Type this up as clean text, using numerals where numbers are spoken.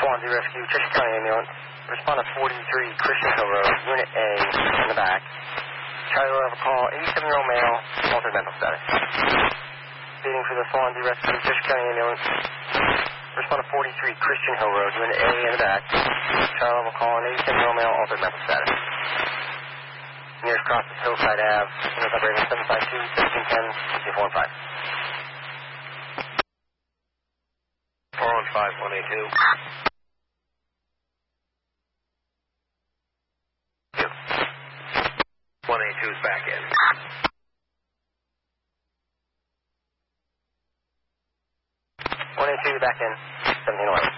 Swansea Rescue, Cheshire County Ambulance. Respond to 43 Christian Hill Road, Unit A, in the back. Charlie will have a call, 87-year-old male, altered mental status. Speeding for the Swansea Rescue, Cheshire County Ambulance. Respond to 43 Christian Hill Road, Unit A, in the back. Charlie will have a call, an 87-year-old male, altered mental status. Nearest cross is Hillside Ave, unit operating 752-1310, 6415. 415-182. 182's back in. 182 back in, 1711.